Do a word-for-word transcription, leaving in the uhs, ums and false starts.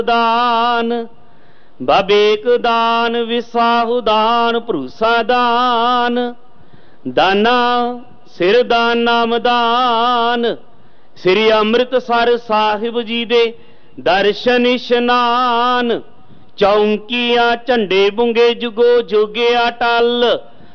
दान बबेक दान विसाहु दान भरूसा दान दाना सिर दान नाम दान। श्री अमृतसर साहिब जी दे दर्शन इशनान चौंकिया झंडे बुंगे जुगो जुगे अटल